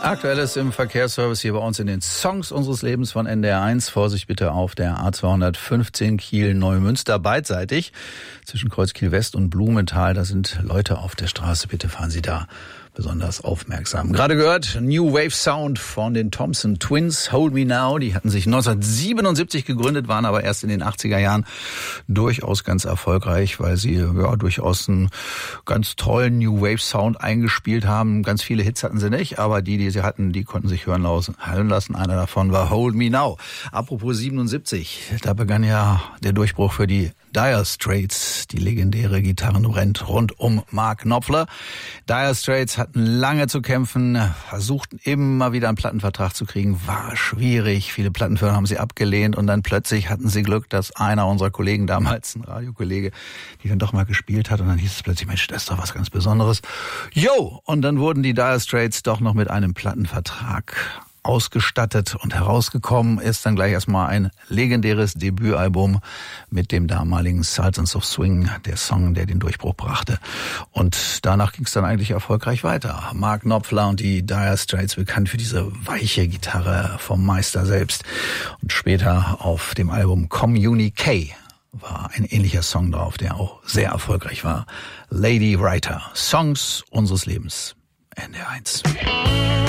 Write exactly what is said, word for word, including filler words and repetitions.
Aktuelles im Verkehrsservice hier bei uns in den Songs unseres Lebens von N D R eins. Vorsicht bitte auf der A zweihundertfünfzehn Kiel-Neumünster beidseitig zwischen Kreuz Kiel West und Blumenthal. Da sind Leute auf der Straße. Bitte fahren Sie da besonders aufmerksam. Gerade gehört New Wave Sound von den Thompson Twins, Hold Me Now. Die hatten sich neunzehnhundertsiebenundsiebzig gegründet, waren aber erst in den achtziger Jahren durchaus ganz erfolgreich, weil sie ja durchaus einen ganz tollen New Wave Sound eingespielt haben. Ganz viele Hits hatten sie nicht, aber die, die sie hatten, die konnten sich hören lassen. Einer davon war Hold Me Now. Apropos siebenundsiebzig, da begann ja der Durchbruch für die Dire Straits, die legendäre Gitarrenband rund um Mark Knopfler. Dire Straits hatten lange zu kämpfen, versuchten immer wieder einen Plattenvertrag zu kriegen, war schwierig. Viele Plattenfirmen haben sie abgelehnt und dann plötzlich hatten sie Glück, dass einer unserer Kollegen damals, ein Radiokollege, die dann doch mal gespielt hat und dann hieß es plötzlich, Mensch, das ist doch was ganz Besonderes. Jo! Und dann wurden die Dire Straits doch noch mit einem Plattenvertrag ausgestattet und herausgekommen ist dann gleich erstmal ein legendäres Debütalbum mit dem damaligen Sultans of Swing, der Song, der den Durchbruch brachte. Und danach ging es dann eigentlich erfolgreich weiter. Mark Knopfler und die Dire Straits, bekannt für diese weiche Gitarre vom Meister selbst. Und später auf dem Album Communique war ein ähnlicher Song drauf, der auch sehr erfolgreich war. Lady Writer, Songs unseres Lebens, N D R eins.